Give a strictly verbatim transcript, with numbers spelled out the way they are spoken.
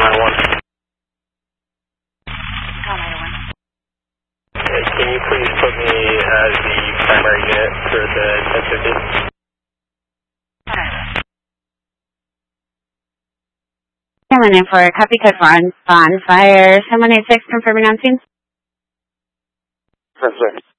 nine one. Call nine one. Okay, can you please put me as the primary unit for the ten fifty? Coming in for a copy code for on, on fire. seven one eight six, confirming on scene. That's right.